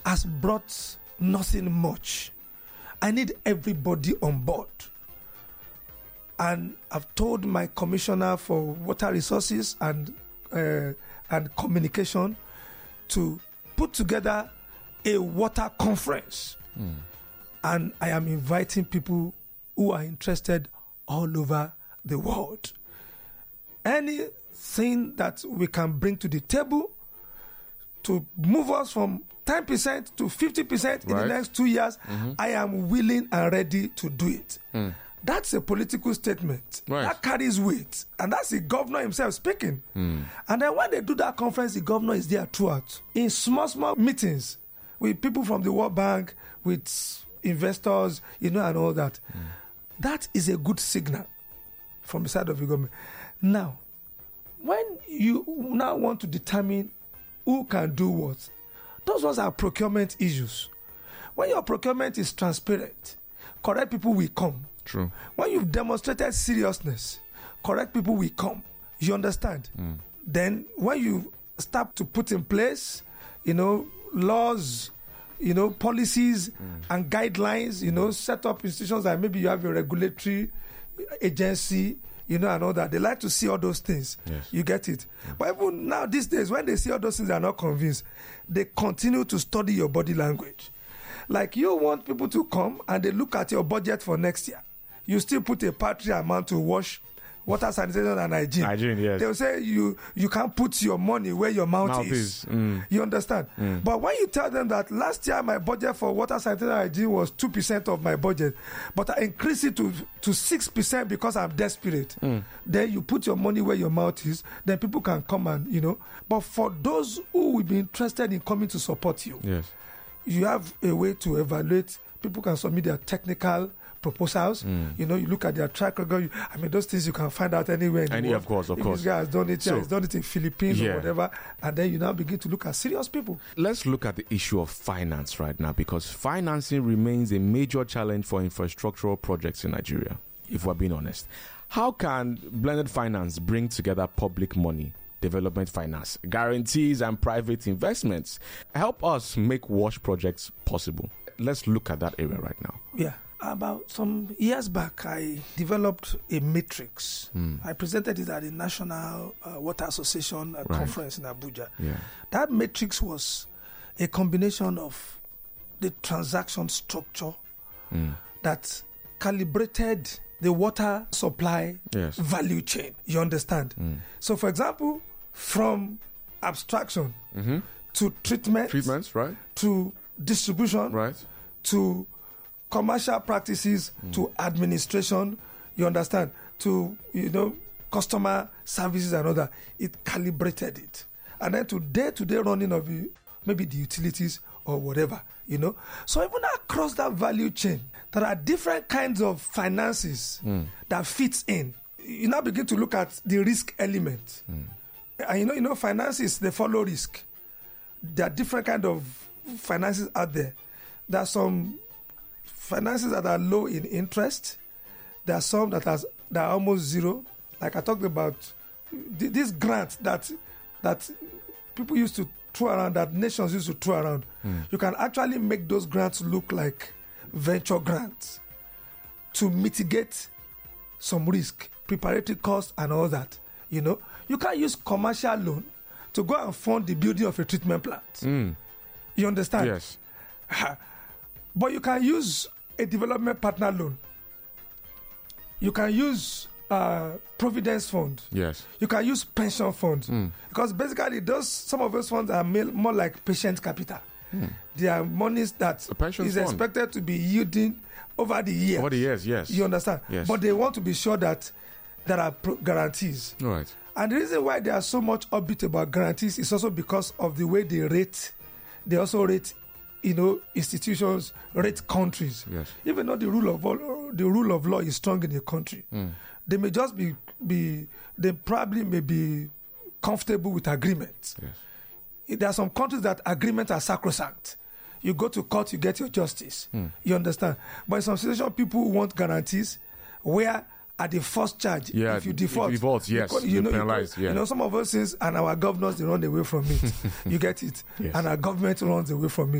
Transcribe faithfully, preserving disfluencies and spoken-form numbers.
has brought nothing much. I need everybody on board. And I've told my commissioner for water resources and uh, and communication to put together a water conference. Mm. And I am inviting people who are interested all over the world. Anything that we can bring to the table to move us from ten percent to fifty percent in right. the next two years, mm-hmm. I am willing and ready to do it. Mm. That's a political statement. Right. That carries weight. And that's the governor himself speaking. Mm. And then when they do that conference, the governor is there throughout. In small, small meetings with people from the World Bank, with investors, you know, and all that. Mm. That is a good signal from the side of the government. Now, when you now want to determine who can do what, those ones are procurement issues. When your procurement is transparent, correct people will come. True. When you've demonstrated seriousness, correct people will come. You understand? Mm. Then when you start to put in place, you know, laws, you know, policies mm. and guidelines, you know, set up institutions like maybe you have a regulatory agency, you know, and all that. They like to see all those things. Yes. You get it? Mm. But even now, these days, when they see all those things, they are not convinced. They continue to study your body language. Like you want people to come and they look at your budget for next year. You still put a paltry amount to wash, water, sanitation, and hygiene. Hygiene, yes. They'll say you you can't put your money where your mouth, mouth is. is. Mm. You understand? Mm. But when you tell them that last year my budget for water, sanitation, and hygiene was two percent of my budget, but I increased it to, to six percent because I'm desperate, mm. then you put your money where your mouth is, then people can come and, you know. But for those who will be interested in coming to support you, yes. you have a way to evaluate. People can submit their technical proposals. Mm. You know, you look at their track record. You, I mean, those things you can find out anywhere in Any, the world. Of course, of if course. This guy has done it, so, he's done it in Philippines yeah. or whatever, and then you now begin to look at serious people. Let's look at the issue of finance right now, because financing remains a major challenge for infrastructural projects in Nigeria, if we're being honest. How can blended finance bring together public money, development finance, guarantees, and private investments? Help us make WASH projects possible. Let's look at that area right now. Yeah. About some years back, I developed a matrix. Mm. I presented it at the National uh, Water Association uh, right. conference in Abuja. Yeah. That matrix was a combination of the transaction structure mm. that calibrated the water supply yes. value chain. You understand? Mm. So, for example, from abstraction mm-hmm. to treatment, treatments, right? to distribution, right? to commercial practices, mm. to administration, you understand, to, you know, customer services and all that. It calibrated it. And then to day-to-day running of the, maybe the utilities or whatever, you know. So even across that value chain, there are different kinds of finances mm. that fits in. You now begin to look at the risk element. Mm. And you know, you know, finances, they follow risk. There are different kinds of finances out there. There are some finances that are low in interest. There are some that are, that are almost zero. Like I talked about th- this grant that that people used to throw around, that nations used to throw around. Mm. You can actually make those grants look like venture grants to mitigate some risk, preparatory costs and all that. You know, you can use commercial loan to go and fund the building of a treatment plant. Mm. You understand? Yes. But you can use a development partner loan. You can use uh, providence fund. Yes. You can use pension funds. Mm. Because basically those some of those funds are more like patient capital. Mm. They are monies that is fund. expected to be yielding over the years. Over the years, yes. You understand? Yes. But they want to be sure that there are pro- guarantees. Right. And the reason why they are so much upbeat about guarantees is also because of the way they rate. They also rate, you know, institutions, rate countries. Yes. Even though the rule of law, the rule of law is strong in a country, mm. they may just be be they probably may be comfortable with agreements. Yes. There are some countries that agreements are sacrosanct. You go to court, you get your justice. Mm. You understand? But in some situations, people want guarantees where at the first charge, yeah, if you default, if you default yes, you, you know, penalized. You, yeah. you know, some of those things, and our governors, they run away from it. You get it? Yes. And our government runs away from it.